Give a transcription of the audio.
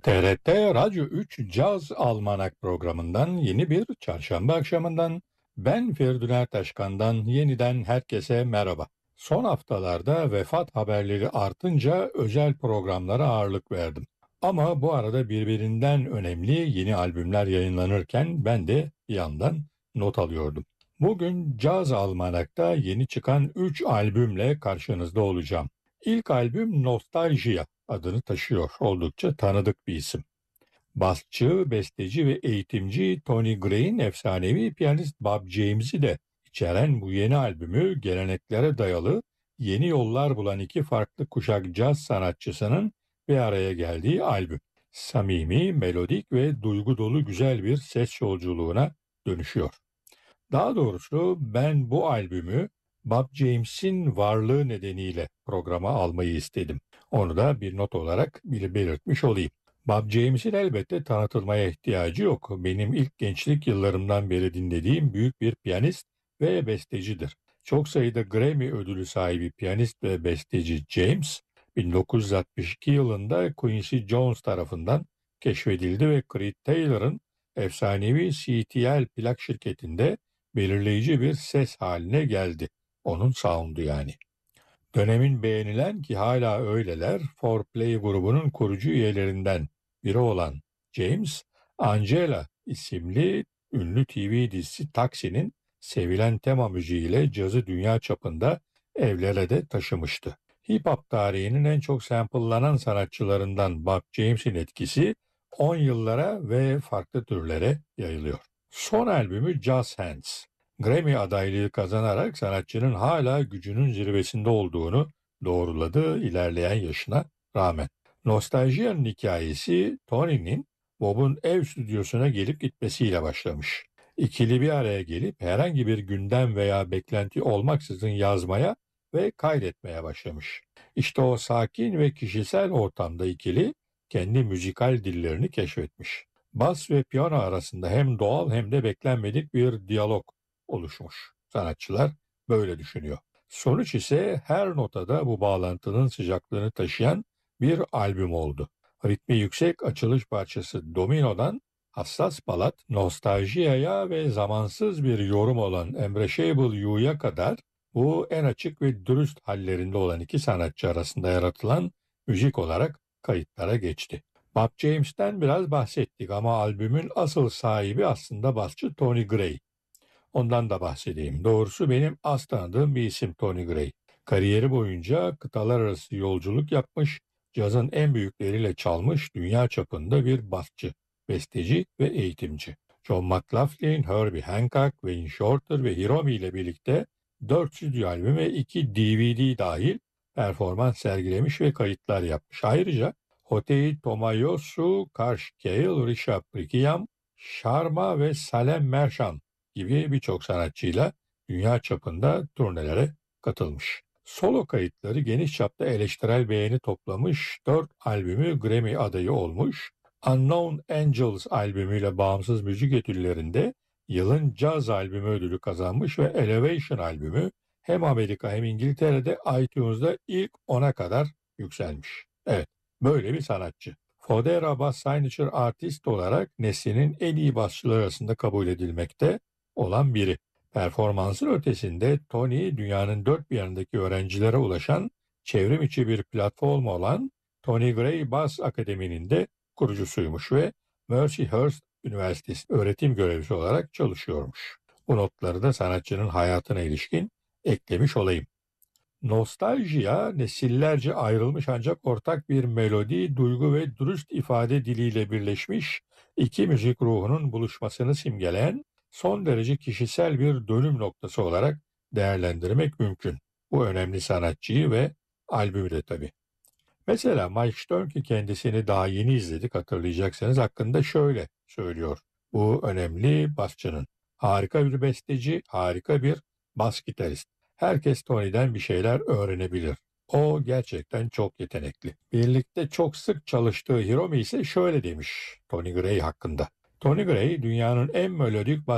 TRT Radyo 3 Caz Almanak programından yeni bir çarşamba akşamından ben Feridun Ertaşkan'dan yeniden herkese merhaba. Son haftalarda vefat haberleri artınca özel programlara ağırlık verdim. Ama bu arada birbirinden önemli yeni albümler yayınlanırken ben de bir yandan not alıyordum. Bugün Caz Almanak'ta yeni çıkan 3 albümle karşınızda olacağım. İlk albüm Nostalgia adını taşıyor. Oldukça tanıdık bir isim. Basçı, besteci ve eğitimci Tony Gray'in efsanevi piyanist Bob James'i de içeren bu yeni albümü geleneklere dayalı yeni yollar bulan iki farklı kuşak caz sanatçısının bir araya geldiği albüm. Samimi, melodik ve duygu dolu güzel bir ses yolculuğuna dönüşüyor. Daha doğrusu ben bu albümü Bob James'in varlığı nedeniyle programa almayı istedim. Onu da bir not olarak belirtmiş olayım. Bob James'in elbette tanıtılmaya ihtiyacı yok. Benim ilk gençlik yıllarımdan beri dinlediğim büyük bir piyanist ve bestecidir. Çok sayıda Grammy ödülü sahibi piyanist ve besteci James, 1962 yılında Quincy Jones tarafından keşfedildi ve Creed Taylor'ın efsanevi CTL plak şirketinde belirleyici bir ses haline geldi. Onun sound'u yani. Dönemin beğenilen ki hala öyleler 4Play grubunun kurucu üyelerinden biri olan James, Angela isimli ünlü TV dizisi Taxi'nin sevilen tema müziğiyle cazı dünya çapında evlere de taşımıştı. Hip hop tarihinin en çok sample'lanan sanatçılarından Bob James'in etkisi 10 yıllara ve farklı türlere yayılıyor. Son albümü Jazz Hands. Grammy adaylığı kazanarak sanatçının hala gücünün zirvesinde olduğunu doğruladı ilerleyen yaşına rağmen. Nostaljia'nın hikayesi Tony'nin Bob'un ev stüdyosuna gelip gitmesiyle başlamış. İkili bir araya gelip herhangi bir gündem veya beklenti olmaksızın yazmaya ve kaydetmeye başlamış. İşte o sakin ve kişisel ortamda ikili kendi müzikal dillerini keşfetmiş. Bas ve piyano arasında hem doğal hem de beklenmedik bir diyalog oluşmuş. Sanatçılar böyle düşünüyor. Sonuç ise her notada bu bağlantının sıcaklığını taşıyan bir albüm oldu. Ritmi yüksek açılış parçası Domino'dan hassas balat, Nostaljia'ya ve zamansız bir yorum olan Embraceable You'ya kadar bu en açık ve dürüst hallerinde olan iki sanatçı arasında yaratılan müzik olarak kayıtlara geçti. Bob James'ten biraz bahsettik ama albümün asıl sahibi aslında basçı Tony Gray. Ondan da bahsedeyim. Doğrusu benim az tanıdığım bir isim Tony Gray. Kariyeri boyunca kıtalar arası yolculuk yapmış, cazın en büyükleriyle çalmış dünya çapında bir basçı, besteci ve eğitimci. John McLaughlin, Herbie Hancock, Wayne Shorter ve Hiromi ile birlikte 4 stüdyo albüm ve 2 DVD dahil performans sergilemiş ve kayıtlar yapmış. Ayrıca Hotei Tomayosu, Karsh Kale, Rishabh Prikiyam, Sharma ve Salem Merchant gibi birçok sanatçıyla dünya çapında turnelere katılmış. Solo kayıtları geniş çapta eleştirel beğeni toplamış, 4 albümü Grammy adayı olmuş, Unknown Angels albümüyle bağımsız müzik ödüllerinde yılın caz albümü ödülü kazanmış ve Elevation albümü hem Amerika hem İngiltere'de iTunes'da ilk 10'a kadar yükselmiş. Evet, böyle bir sanatçı. Fodera Bass Signature Artist olarak neslinin en iyi basçılar arasında kabul edilmekte olan biri. Performansın ötesinde Tony dünyanın dört bir yanındaki öğrencilere ulaşan çevrim içi bir platform olan Tony Gray Bass Akademi'nin de kurucusuymuş ve Mercyhurst Üniversitesi öğretim görevlisi olarak çalışıyormuş. Bu notları da sanatçının hayatına ilişkin eklemiş olayım. Nostaljiya nesillerce ayrılmış ancak ortak bir melodi, duygu ve dürüst ifade diliyle birleşmiş iki müzik ruhunun buluşmasını simgeleyen son derece kişisel bir dönüm noktası olarak değerlendirmek mümkün. Bu önemli sanatçıyı ve albümü de tabii. Mesela Mike Stern ki kendisini daha yeni izledik hatırlayacaksınız hakkında şöyle söylüyor. Bu önemli basçının. Harika bir besteci, harika bir bas gitarist. Herkes Tony'den bir şeyler öğrenebilir. O gerçekten çok yetenekli. Birlikte çok sık çalıştığı Hiromi ise şöyle demiş Tony Gray hakkında. Tony Gray dünyanın en melodik